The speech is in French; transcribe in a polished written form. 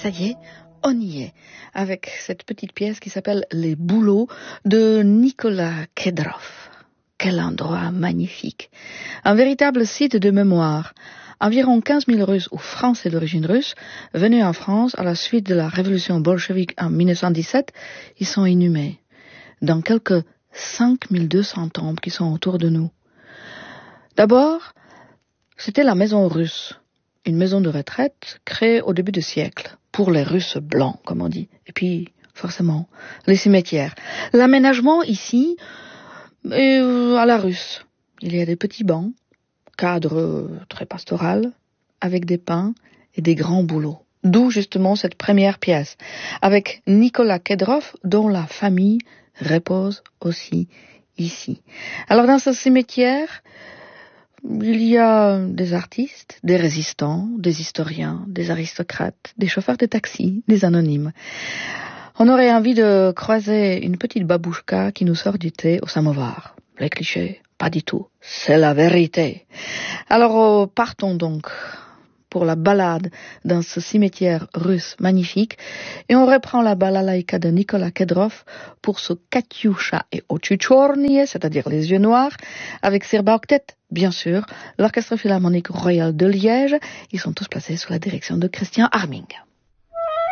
Ça y est, on y est, avec cette petite pièce qui s'appelle Les Bouleaux de Nicolas Kedrov. Quel endroit magnifique. Un véritable site de mémoire. Environ 15 000 Russes ou Français d'origine russe venus en France à la suite de la révolution bolchevique en 1917, ils sont inhumés dans quelques 5200 tombes qui sont autour de nous. D'abord, c'était la maison russe, une maison de retraite créée au début du siècle, pour les Russes blancs, comme on dit. Et puis, forcément, les cimetières. L'aménagement ici est à la russe. Il y a des petits bancs, cadre très pastoral, avec des pins et des grands bouleaux. D'où justement cette première pièce, avec Nicolas Kedrov, dont la famille repose aussi ici. Alors dans ce cimetière, il y a des artistes, des résistants, des historiens, des aristocrates, des chauffeurs de taxi, des anonymes. On aurait envie de croiser une petite babouchka qui nous sort du thé au samovar. Les clichés, pas du tout. C'est la vérité. Alors partons donc pour la balade dans ce cimetière russe magnifique et on reprend la balalaïka de Nicolas Kedrov pour ce Katyusha et Oczy Chornie, c'est-à-dire les yeux noirs, avec Sirba Octet, bien sûr, l'Orchestre Philharmonique Royal de Liège. Ils sont tous placés sous la direction de Christian Arming.